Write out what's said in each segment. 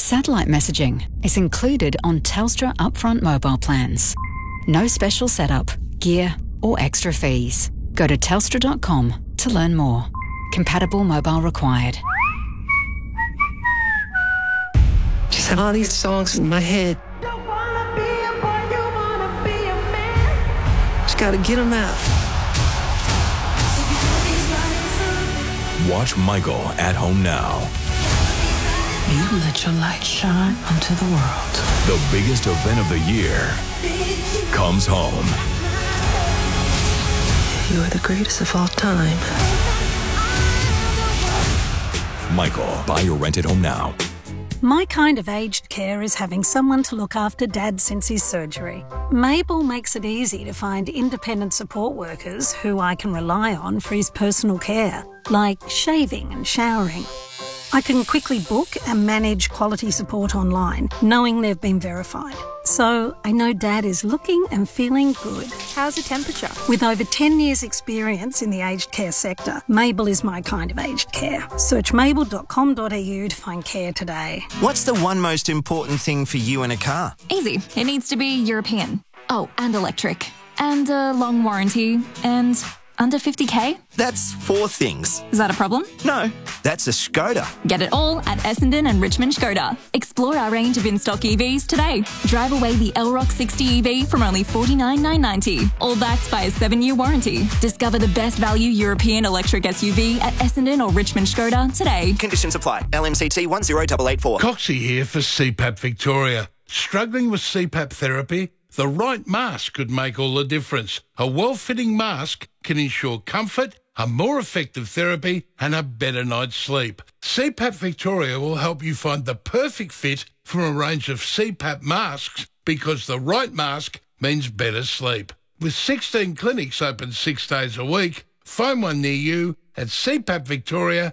Satellite messaging is included on Telstra upfront mobile plans. No special setup, gear or extra fees. Go to telstra.com to learn more. Compatible mobile required. Just have all these songs in my head. Just gotta get them out. Watch Michael at home now. You let your light shine onto the world. The biggest event of the year comes home. You are the greatest of all time. Michael, buy or rent at home now. My kind of aged care is having someone to look after Dad since his surgery. Mabel makes it easy to find independent support workers who I can rely on for his personal care, like shaving and showering. I can quickly book and manage quality support online, knowing they've been verified. So I know Dad is looking and feeling good. How's the temperature? With over 10 years' experience in the aged care sector, Mabel is my kind of aged care. Search mabel.com.au to find care today. What's the one most important thing for you in a car? Easy. It needs to be European. Oh, and electric. And a long warranty. And under 50k? That's 4 things. Is that a problem? No, that's a Skoda. Get it all at Essendon and Richmond Skoda. Explore our range of in-stock EVs today. Drive away the Elrock 60 EV from only $49,990. All backed by a 7-year warranty. Discover the best value European electric SUV at Essendon or Richmond Skoda today. Conditions apply. LMCT 10884. Coxie here for CPAP Victoria. Struggling with CPAP therapy? The right mask could make all the difference. A well-fitting mask can ensure comfort, a more effective therapy and a better night's sleep. CPAP Victoria will help you find the perfect fit from a range of CPAP masks because the right mask means better sleep. With 16 clinics open 6 days a week, phone one near you at cpapvictoria.com.au.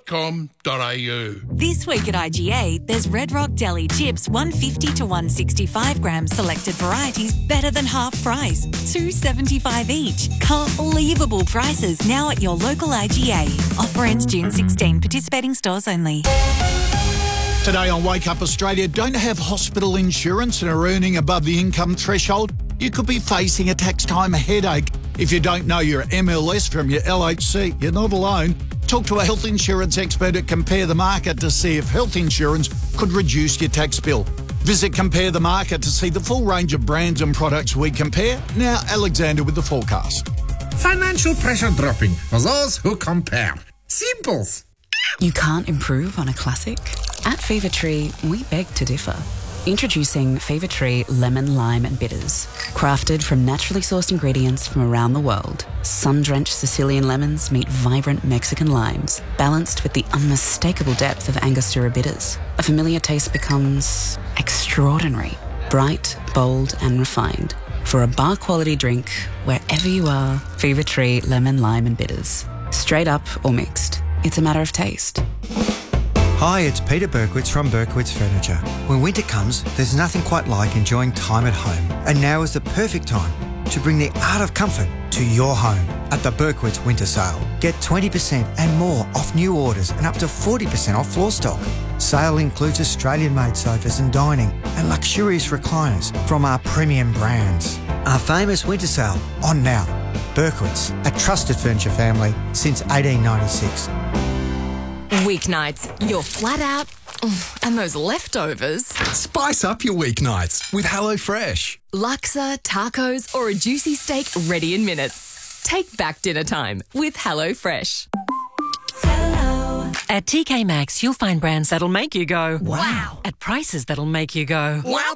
This week at IGA, there's Red Rock Deli chips 150 to 165 grams selected varieties better than half price, $2.75 each. Unbelievable prices now at your local IGA. Offer ends June 16. Participating stores only. Today on Wake Up Australia, don't have hospital insurance and are earning above the income threshold? You could be facing a tax time headache. If you don't know your MLS from your LHC, you're not alone. Talk to a health insurance expert at Compare the Market to see if health insurance could reduce your tax bill. Visit Compare the Market to see the full range of brands and products we compare. Now, Alexander with the forecast. Financial pressure dropping for those who compare. Simples. You can't improve on a classic? At Fever Tree, we beg to differ. Introducing Fever Tree Lemon, Lime and Bitters. Crafted from naturally sourced ingredients from around the world, sun-drenched Sicilian lemons meet vibrant Mexican limes, balanced with the unmistakable depth of Angostura bitters. A familiar taste becomes extraordinary, bright, bold and refined. For a bar-quality drink, wherever you are, Fever Tree Lemon, Lime and Bitters. Straight up or mixed, it's a matter of taste. Hi, it's Peter Berkowitz from Berkowitz Furniture. When winter comes, there's nothing quite like enjoying time at home. And now is the perfect time to bring the art of comfort to your home at the Berkowitz Winter Sale. Get 20% and more off new orders and up to 40% off floor stock. Sale includes Australian-made sofas and dining and luxurious recliners from our premium brands. Our famous winter sale on now. Berkowitz, a trusted furniture family since 1896. Weeknights, you're flat out, and those leftovers. Spice up your weeknights with HelloFresh. Laksa, tacos, or a juicy steak ready in minutes. Take back dinner time with HelloFresh. At TK Maxx, you'll find brands that'll make you go, wow, at prices that'll make you go, wow.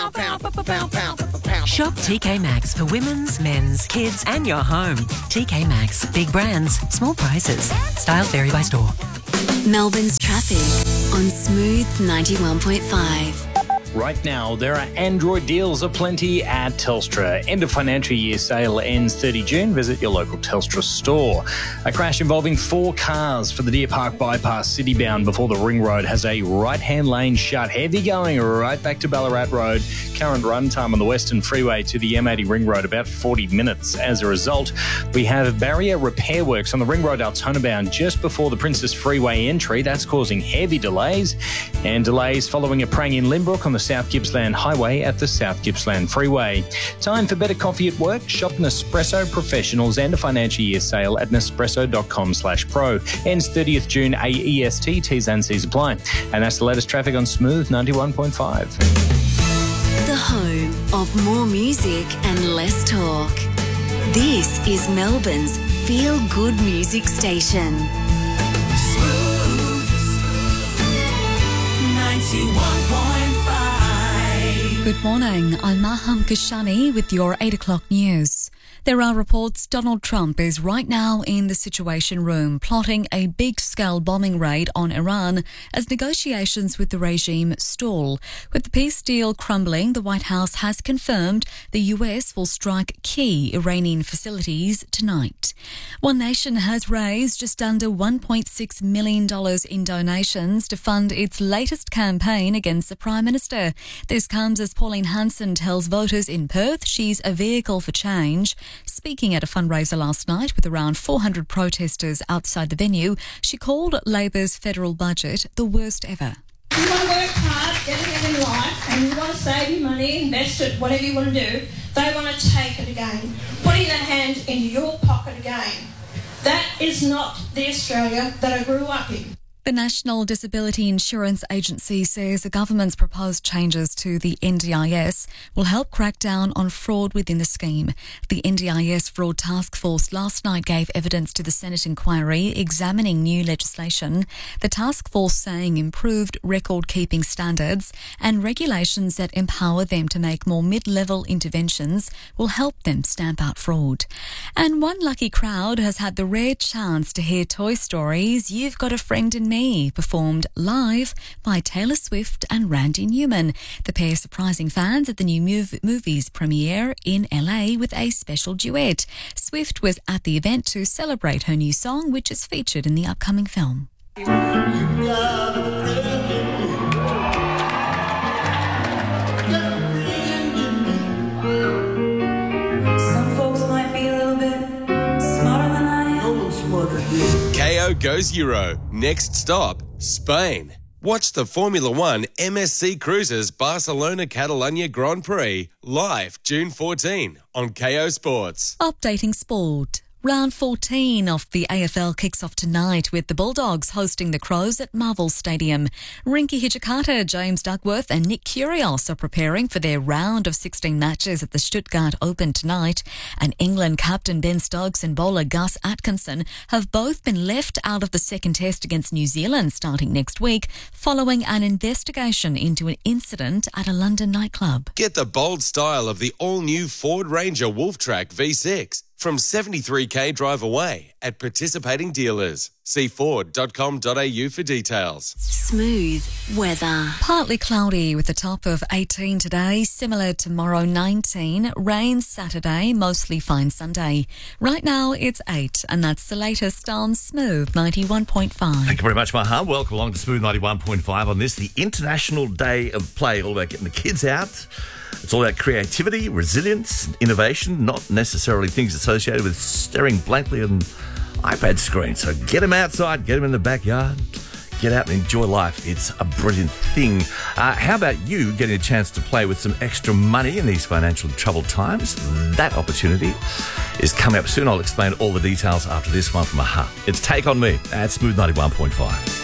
Shop TK Maxx for women's, men's, kids, and your home. TK Maxx, big brands, small prices. Styles vary by store. Melbourne's traffic on Smooth 91.5. Right now, there are Android deals aplenty at Telstra. End of financial year sale ends 30 June. Visit your local Telstra store. A crash involving 4 cars for the Deer Park bypass citybound before the Ring Road has a right-hand lane shut. Heavy going right back to Ballarat Road. Current run time on the Western Freeway to the M80 Ring Road about 40 minutes. As a result, we have barrier repair works on the Ring Road Altona bound just before the Princess Freeway entry. That's causing heavy delays, and delays following a prang in Lynbrook on the South Gippsland Highway at the South Gippsland Freeway. Time for better coffee at work? Shop Nespresso Professionals and a financial year sale at nespresso.com/pro. Ends 30th June AEST. T's and C's apply. And that's the latest traffic on Smooth 91.5. The home of more music and less talk. This is Melbourne's feel-good music station. Smooth 91.5. Good morning, I'm Maham Kashani with your 8 o'clock news. There are reports Donald Trump is right now in the Situation Room plotting a big-scale bombing raid on Iran as negotiations with the regime stall. With the peace deal crumbling, the White House has confirmed the US will strike key Iranian facilities tonight. One Nation has raised just under $1.6 million in donations to fund its latest campaign against the Prime Minister. This comes as Pauline Hanson tells voters in Perth she's a vehicle for change. Speaking at a fundraiser last night with around 400 protesters outside the venue, she called Labor's federal budget the worst ever. You want to work hard, get ahead in life, and you want to save your money, invest it, whatever you want to do, they want to take it again, putting their hand into your pocket again. That is not the Australia that I grew up in. The National Disability Insurance Agency says the government's proposed changes to the NDIS will help crack down on fraud within the scheme. The NDIS Fraud Task Force last night gave evidence to the Senate inquiry examining new legislation. The task force saying improved record-keeping standards and regulations that empower them to make more mid-level interventions will help them stamp out fraud. And one lucky crowd has had the rare chance to hear Toy Story's You've Got a Friend in Me, performed live by Taylor Swift and Randy Newman. The pair surprising fans at the new movie's premiere in LA with a special duet. Swift was at the event to celebrate her new song, which is featured in the upcoming film. KO goes Euro. Next stop, Spain. Watch the Formula One MSC Cruises Barcelona Catalunya Grand Prix live June 14 on KO Sports. Updating sport. Round 14 of the AFL kicks off tonight with the Bulldogs hosting the Crows at Marvel Stadium. Rinky Hijikata, James Duckworth and Nick Kyrgios are preparing for their round of 16 matches at the Stuttgart Open tonight. And England captain Ben Stokes and bowler Gus Atkinson have both been left out of the second test against New Zealand starting next week following an investigation into an incident at a London nightclub. Get the bold style of the all-new Ford Ranger Wolftrack V6 from 73k drive away at participating dealers. See Ford.com.au for details. Smooth weather. Partly cloudy with a top of 18 today, similar tomorrow 19. Rain Saturday, mostly fine Sunday. Right now it's 8 and that's the latest on Smooth 91.5. Thank you very much, Maha. Welcome along to Smooth 91.5 on this, the International Day of Play, all about getting the kids out. It's all about creativity, resilience, innovation, not necessarily things associated with staring blankly at an iPad screen. So get them outside, get them in the backyard, get out and enjoy life. It's a brilliant thing. How about you getting a chance to play with some extra money in these financial troubled times? That opportunity is coming up soon. I'll explain all the details after this one from Aha. It's Take On Me at Smooth 91.5.